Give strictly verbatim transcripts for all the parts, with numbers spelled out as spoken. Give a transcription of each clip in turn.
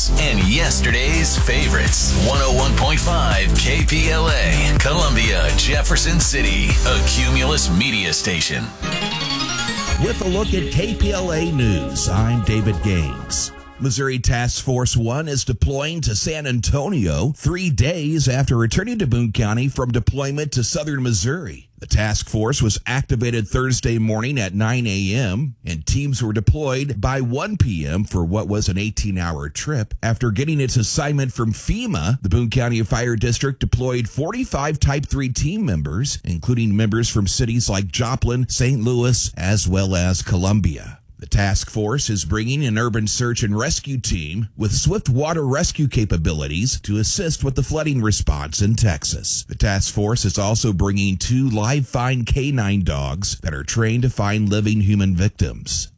news and yesterday's favorites. one oh one point five K P L A, Columbia, Jefferson City, a Cumulus media station. With a look at K P L A News, I'm David Gaines. Missouri Task Force One is deploying to San Antonio three days after returning to Boone County from deployment to southern Missouri. The task force was activated Thursday morning at nine a.m., and teams were deployed by one p.m. for what was an eighteen-hour trip. After getting its assignment from FEMA, the Boone County Fire District deployed forty-five Type three team members, including members from cities like Joplin, Saint Louis, as well as Columbia. The task force is bringing an urban search and rescue team with swift water rescue capabilities to assist with the flooding response in Texas. The task force is also bringing two live find canine dogs that are trained to find living human victims.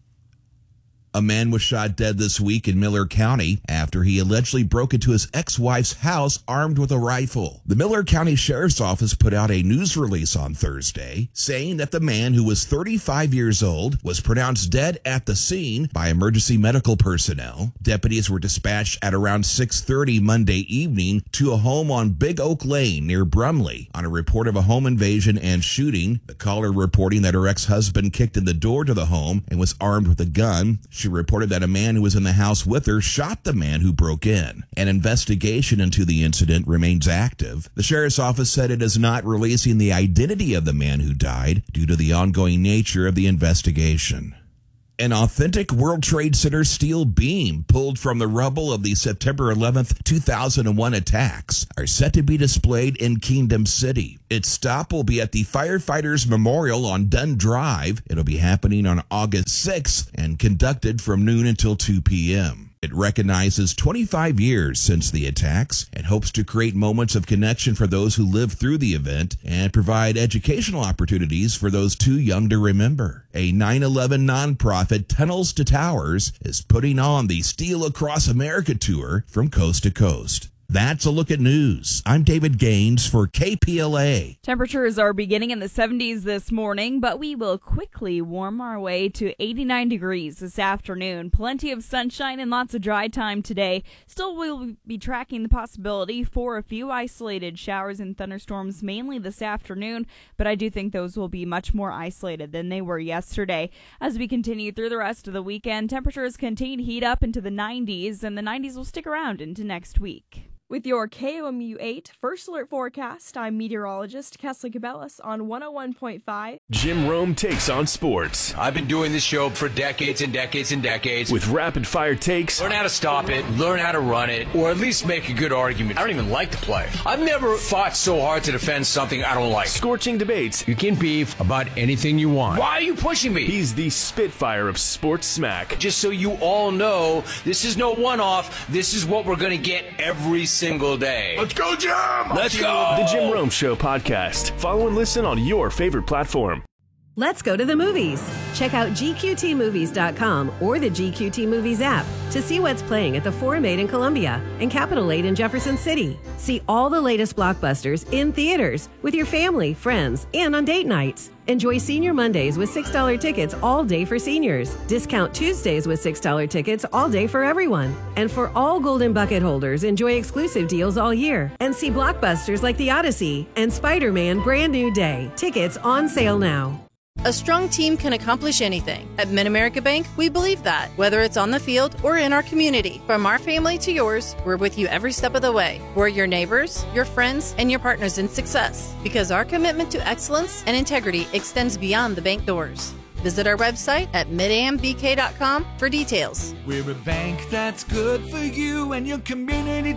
A man was shot dead this week in Miller County after he allegedly broke into his ex-wife's house armed with a rifle. The Miller County Sheriff's Office put out a news release on Thursday saying that the man, who was thirty-five years old, was pronounced dead at the scene by emergency medical personnel. Deputies were dispatched at around six thirty Monday evening to a home on Big Oak Lane near Brumley on a report of a home invasion and shooting. The caller reporting that her ex-husband kicked in the door to the home and was armed with a gun. She reported that a man who was in the house with her shot the man who broke in. An investigation into the incident remains active. The sheriff's office said it is not releasing the identity of the man who died due to the ongoing nature of the investigation. An authentic World Trade Center steel beam pulled from the rubble of the September eleventh, two thousand one attacks are set to be displayed in Kingdom City. Its stop will be at the Firefighters Memorial on Dunn Drive. It'll be happening on August sixth and conducted from noon until two p.m. It recognizes twenty-five years since the attacks and hopes to create moments of connection for those who lived through the event and provide educational opportunities for those too young to remember. A nine eleven nonprofit, Tunnels to Towers, is putting on the Steel Across America tour from coast to coast. That's a look at news. I'm David Gaines for K P L A. Temperatures are beginning in the seventies this morning, but we will quickly warm our way to eighty-nine degrees this afternoon. Plenty of sunshine and lots of dry time today. Still, we'll be tracking the possibility for a few isolated showers and thunderstorms, mainly this afternoon, but I do think those will be much more isolated than they were yesterday. As we continue through the rest of the weekend, temperatures continue to heat up into the nineties, and the nineties will stick around into next week. With your K O M U eight First Alert Forecast, I'm meteorologist Kesley Cabellas on one oh one point five. Jim Rome takes on sports. I've been doing this show for decades and decades and decades. With rapid-fire takes. Learn how to stop it, learn how to run it, or at least make a good argument. I don't even like the play. I've never fought so hard to defend something I don't like. Scorching debates. You can beef about anything you want. Why are you pushing me? He's the Spitfire of sports smack. Just so you all know, this is no one-off. This is what we're going to get every single day. Let's go, Jim! Let's go! The Jim Rome Show podcast. Follow and listen on your favorite platform. Let's go to the movies. Check out G Q T movies dot com or the G Q T Movies app to see what's playing at the Forum eight in Columbia and Capitol eight in Jefferson City. See all the latest blockbusters in theaters with your family, friends, and on date nights. Enjoy Senior Mondays with six dollar tickets all day for seniors. Discount Tuesdays with six dollar tickets all day for everyone. And for all Golden Bucket holders, enjoy exclusive deals all year. And see blockbusters like The Odyssey and Spider-Man Brand New Day. Tickets on sale now. A strong team can accomplish anything. At Mid-America Bank, we believe that, whether it's on the field or in our community. From our family to yours, we're with you every step of the way. We're your neighbors, your friends, and your partners in success, because our commitment to excellence and integrity extends beyond the bank doors. Visit our website at mid a m b k dot com for details. We're a bank that's good for you and your community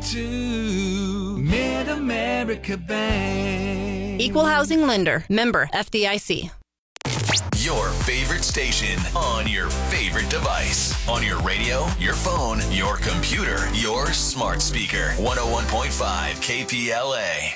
too. Mid-America Bank. Equal Housing Lender. Member F D I C. Your favorite station on your favorite device. On your radio, your phone, your computer, your smart speaker. one oh one point five K P L A.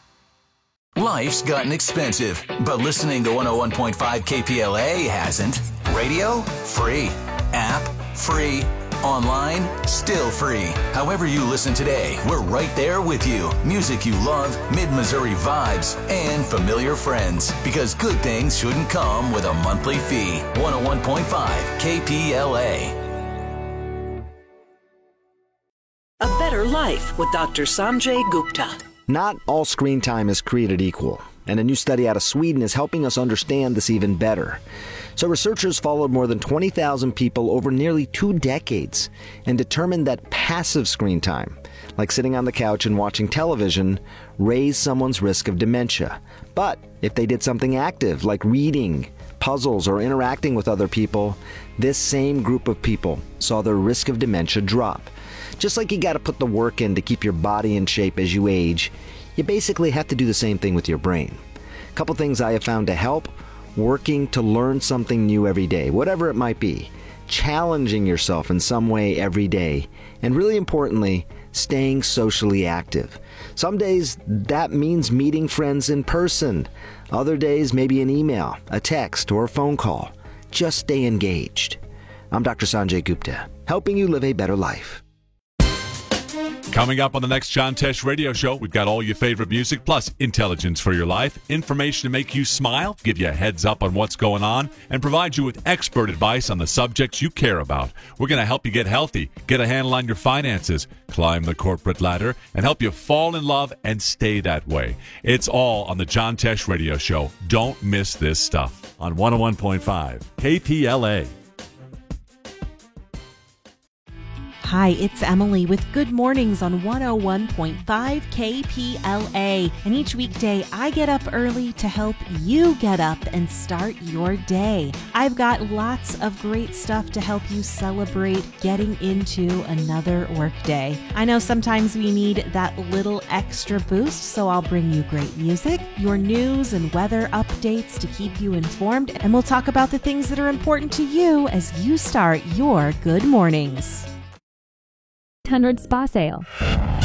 Life's gotten expensive, but listening to one oh one point five K P L A hasn't. Radio? Free. App? Free. Online? Still free. However you listen today, we're right there with you. Music you love, mid-Missouri vibes, and familiar friends. Because good things shouldn't come with a monthly fee. one oh one point five K P L A. Better Life with Doctor Sanjay Gupta. Not all screen time is created equal, and a new study out of Sweden is helping us understand this even better. So researchers followed more than twenty thousand people over nearly two decades and determined that passive screen time, like sitting on the couch and watching television, raised someone's risk of dementia. But if they did something active, like reading, puzzles, or interacting with other people, this same group of people saw their risk of dementia drop. Just like you got to put the work in to keep your body in shape as you age, you basically have to do the same thing with your brain. A couple things I have found to help: working to learn something new every day, whatever it might be, challenging yourself in some way every day, and really importantly, staying socially active. Some days that means meeting friends in person. Other days, maybe an email, a text, or a phone call. Just stay engaged. I'm Doctor Sanjay Gupta, helping you live a better life. Coming up on the next John Tesh Radio Show, we've got all your favorite music, plus intelligence for your life, information to make you smile, give you a heads up on what's going on, and provide you with expert advice on the subjects you care about. We're going to help you get healthy, get a handle on your finances, climb the corporate ladder, and help you fall in love and stay that way. It's all on the John Tesh Radio Show. Don't miss this stuff on one oh one point five K P L A. Hi, it's Emily with Good Mornings on one oh one point five K P L A. And each weekday, I get up early to help you get up and start your day. I've got lots of great stuff to help you celebrate getting into another workday. I know sometimes we need that little extra boost, so I'll bring you great music, your news and weather updates to keep you informed, and we'll talk about the things that are important to you as you start your good mornings. one hundred Spa Sale.